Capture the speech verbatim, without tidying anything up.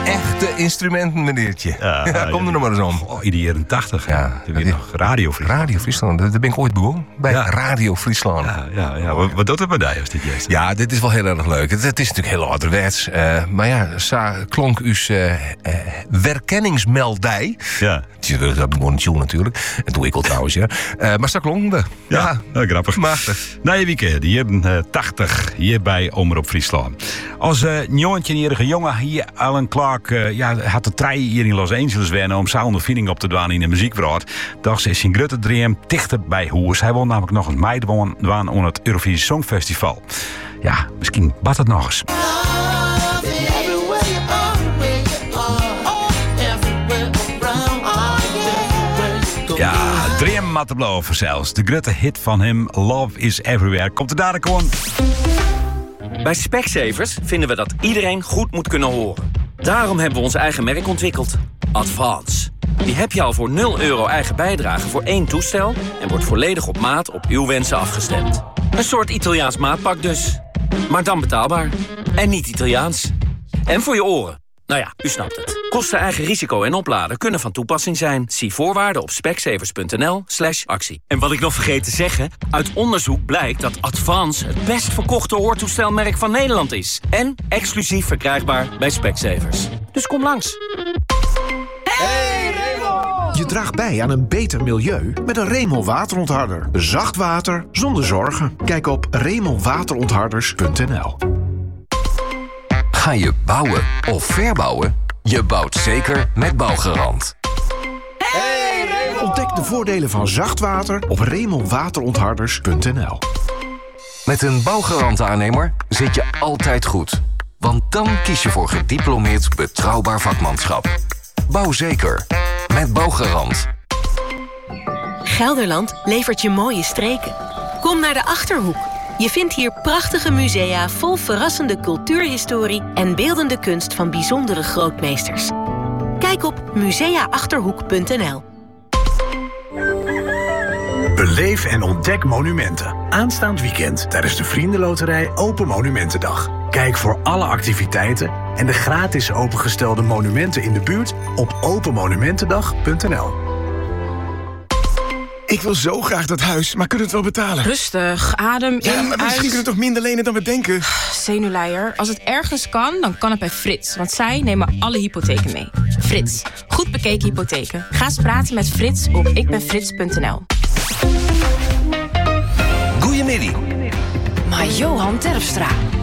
echte instrumenten, meneertje. Ja, ja, kom er nog maar eens om. Oh, in de jaren tachtig. Ja, Toen weer nog Radio Friesland. Radio Friesland, daar ben ik ooit begonnen. Bij Ja. Radio Friesland. Ja, ja, ja. Wat, wat doet het bij jou als dit juist? Ja, dit is wel heel erg leuk. Het, het is natuurlijk heel ouderwets. Uh, maar ja, sa klonk uw uh, uh, werkenningsmeldij. Ja. Dat begon een tune natuurlijk. En doe ik al trouwens, ja. Uh, maar zo klonk we. Ja, Ja, ja, grappig. machtig. Na je weekend, je hebt uh, tachtig hier bij Omroep Friesland. Als uh, negentienjarige jongen hier, Alan Clark, uh, ja, had de trein hier in Los Angeles wennen om zijn ondervinding op te doen in de muziekwereld. Dacht ze zijn grote dream dichter bij Hoers. Hij won namelijk nog eens meidwaan onder het Eurovisie Songfestival. Ja, misschien bad het nog eens. Ja, Dream Matteblauw zelfs. De grote hit van hem, Love is Everywhere, komt er daar gewoon. Bij Specsavers vinden we dat iedereen goed moet kunnen horen. Daarom hebben we ons eigen merk ontwikkeld. Advance. Die heb je al voor nul euro eigen bijdrage voor één toestel en wordt volledig op maat op uw wensen afgestemd. Een soort Italiaans maatpak dus. Maar dan betaalbaar. En niet Italiaans. En voor je oren. Nou ja, u snapt het. Kosten, eigen risico en opladen kunnen van toepassing zijn. Zie voorwaarden op specsavers.nl slash actie. En wat ik nog vergeet te zeggen, uit onderzoek blijkt dat Advance het best verkochte hoortoestelmerk van Nederland is. En exclusief verkrijgbaar bij Specsavers. Dus kom langs. Je draagt bij aan een beter milieu met een Remel waterontharder. Zacht water zonder zorgen. Kijk op remel waterontharders punt n l. Ga je bouwen of verbouwen? Je bouwt zeker met Bouwgarant. Ontdek de voordelen van zacht water op remel waterontharders punt n l. Met een Bouwgarant-aannemer zit je altijd goed. Want dan kies je voor gediplomeerd betrouwbaar vakmanschap. Bouw zeker met Bouwgarant. Gelderland levert je mooie streken. Kom naar de Achterhoek. Je vindt hier prachtige musea vol verrassende cultuurhistorie en beeldende kunst van bijzondere grootmeesters. Kijk op musea achterhoek punt n l. Beleef en ontdek monumenten. Aanstaand weekend tijdens de Vriendenloterij Open Monumentendag. Kijk voor alle activiteiten en de gratis opengestelde monumenten in de buurt op open monumentendag punt n l. Ik wil zo graag dat huis, maar kunnen we het wel betalen? Rustig, adem Ja, in, maar misschien uit. kunnen we toch minder lenen dan we denken? Zenuwleier. Als het ergens kan, dan kan het bij Frits. Want zij nemen alle hypotheken mee. Frits. Goed bekeken hypotheken. Ga eens praten met Frits op ikbenfrits punt n l. Goedemiddag. Maar Johan Terpstra.